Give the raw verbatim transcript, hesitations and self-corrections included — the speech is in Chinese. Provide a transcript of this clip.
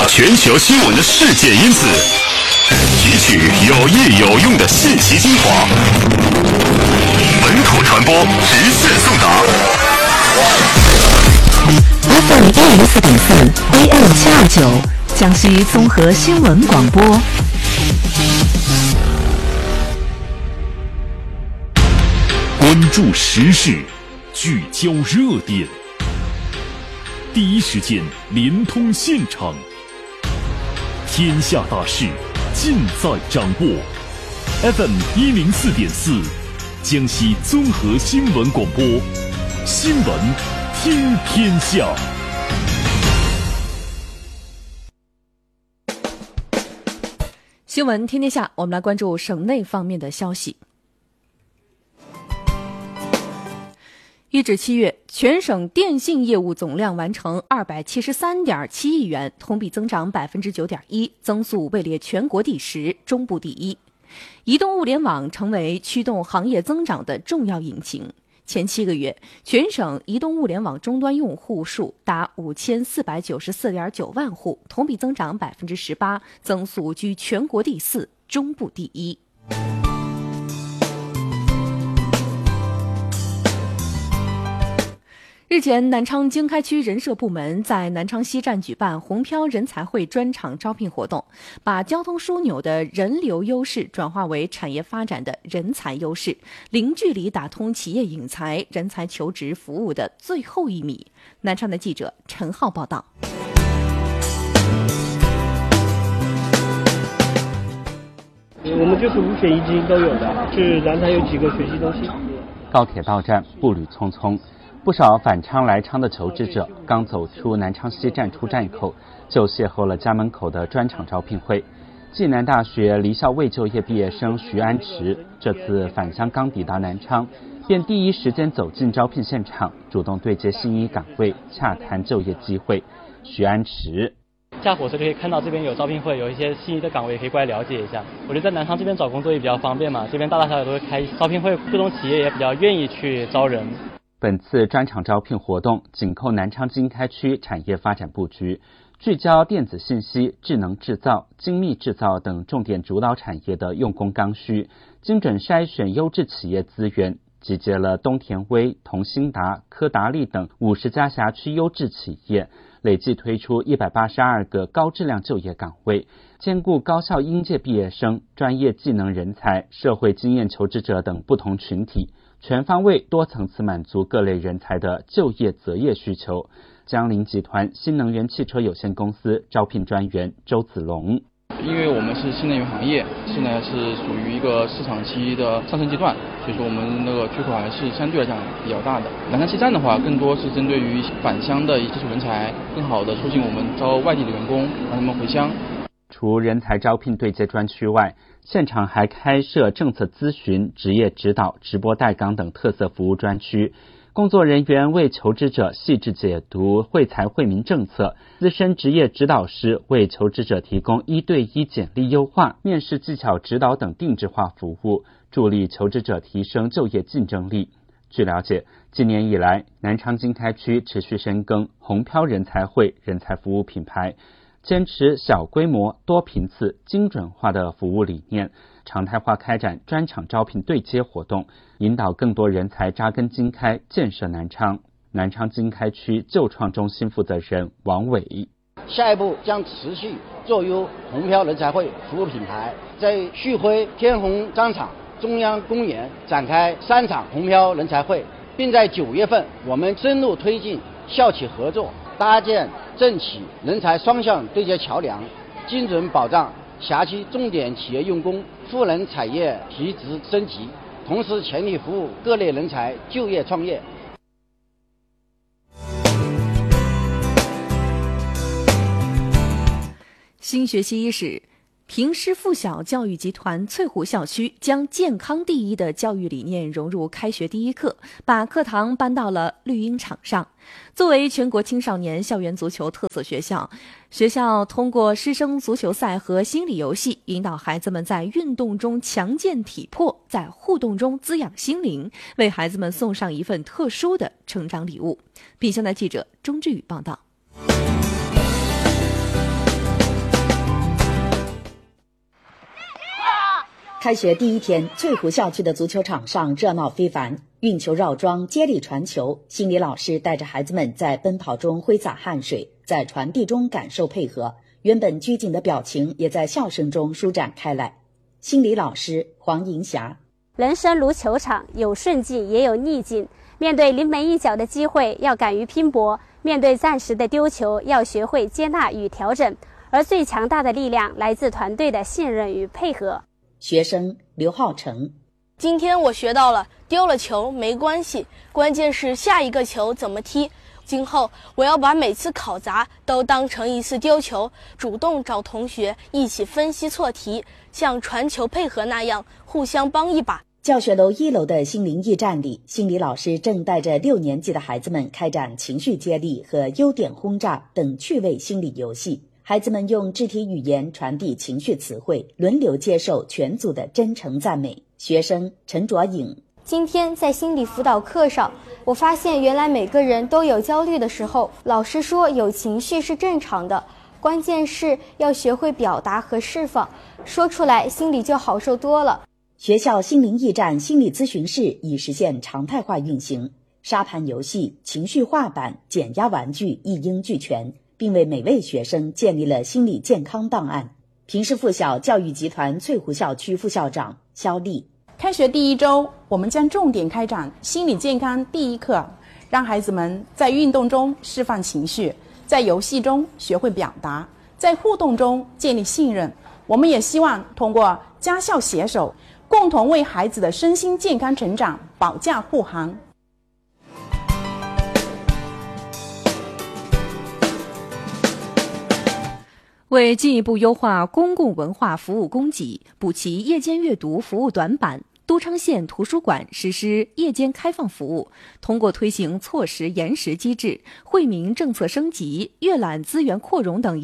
查全球新闻的事件因子，提取有益有用的信息精华，本土传播，直线送达。 F M 一零四点四 A M 七二九，江西综合新闻广播。 关注时事，聚焦热点，第一时间联通现场，天下大事尽在掌握。F M 一零四点四，江西综合新闻广播，新闻听天下。 新闻听天下，我们来关注省内方面的消息。一至七月，全省电信业务总量完成二百七十三点七亿元，同比增长百分之九点一，增速位列全国第十，中部第一。移动物联网成为驱动行业增长的重要引擎。前七个月，全省移动物联网终端用户数达五千四百九十四点九万户，同比增长百分之十八，增速居全国第四，中部第一。日前，南昌经开区人社部门在南昌西站举办红漂人才会专场招聘活动，把交通枢纽的人流优势转化为产业发展的人才优势，零距离打通企业引才、人才求职服务的最后一米。南昌的记者陈浩报道。 我们就是五险一金都有的，是南昌有几个学习中心。 高铁到站步履匆匆。不少返昌来昌的求职者刚走出南昌西站出站口，就邂逅了家门口的专场招聘会。暨南大学离校未就业毕业生徐安池这次返乡刚抵达南昌，便第一时间走进招聘现场，主动对接心仪岗位，洽谈就业机会。徐安池下火车就可以看到这边有招聘会，有一些心仪的岗位可以过来了解一下。我觉得在南昌这边找工作也比较方便嘛，这边大大小小都会开招聘会，各种企业也比较愿意去招人。 本次专场招聘活动紧扣南昌经开区产业发展布局，聚焦电子信息、智能制造、精密制造等重点主导产业的用工刚需，精准筛选优质企业资源，集结了东田威、同心达、科达利等五十家辖区优质企业，累计推出一百八十二个高质量就业岗位，兼顾高校应届毕业生、专业技能人才、社会经验求职者等不同群体，全方位多层次满足各类人才的就业择业需求。江铃集团新能源汽车有限公司招聘专员周子龙， 因为我们是新能源行业，现在是属于一个市场期的上升阶段，所以说我们那个缺口还是相对来讲比较大的。南昌西站的话，更多是针对于返乡的技术人才，更好的促进我们招外地的员工，让他们回乡。 除人才招聘对接专区外，现场还开设政策咨询、职业指导、直播带岗等特色服务专区，工作人员为求职者细致解读惠才惠民政策，资深职业指导师为求职者提供一对一简历优化、面试技巧指导等定制化服务，助力求职者提升就业竞争力。据了解，今年以来，南昌经开区持续深耕红漂人才会人才服务品牌，坚持小规模、多频次、精准化的服务理念，常态化开展专场招聘对接活动，引导更多人才扎根经开，建设南昌。南昌经开区就创中心负责人王伟， 下一步将持续做优红漂人才会服务品牌，在旭辉天虹商场、中央公园展开三场红漂人才会，并在九月份我们深入推进校企合作，搭建政企人才双向对接桥梁，精准保障辖区重点企业用工赋能产业提质升级，同时全力服务各类人才就业创业。 新学期伊始，平师附小教育集团翠湖校区将健康第一的教育理念融入开学第一课，把课堂搬到了绿茵场上。作为全国青少年校园足球特色学校，学校通过师生足球赛和心理游戏，引导孩子们在运动中强健体魄，在互动中滋养心灵，为孩子们送上一份特殊的成长礼物。并向的记者钟志宇报道。 开学第一天，翠湖校区的足球场上热闹非凡，运球绕桩、接力传球，心理老师带着孩子们在奔跑中挥洒汗水，在传递中感受配合，原本拘谨的表情也在笑声中舒展开来。心理老师黄银霞： 人生如球场，有顺境也有逆境，面对临门一脚的机会，要敢于拼搏；面对暂时的丢球，要学会接纳与调整。而最强大的力量来自团队的信任与配合。 学生刘浩成： 今天我学到了，丢了球没关系，关键是下一个球怎么踢。今后我要把每次考砸都当成一次丢球，主动找同学一起分析错题，像传球配合那样互相帮一把。 教学楼一楼的心灵驿站里，心理老师正带着六年级的孩子们开展情绪接力和优点轰炸等趣味心理游戏。孩子们用肢体语言传递情绪词汇，轮流接受全组的真诚赞美。学生陈卓颖： 今天在心理辅导课上，我发现原来每个人都有焦虑的时候，老师说有情绪是正常的，关键是要学会表达和释放，说出来心里就好受多了。 学校心灵驿站心理咨询室已实现常态化运行，沙盘游戏、情绪画板、减压玩具一应俱全，并为每位学生建立了心理健康档案。平市附小教育集团翠湖校区副校长肖丽： 开学第一周，我们将重点开展心理健康第一课，让孩子们在运动中释放情绪，在游戏中学会表达，在互动中建立信任。我们也希望通过家校携手，共同为孩子的身心健康成长保驾护航。 为进一步优化公共文化服务供给，补齐夜间阅读服务短板，都昌县图书馆实施夜间开放服务，通过推行错时延时机制、惠民政策升级、阅览资源扩容等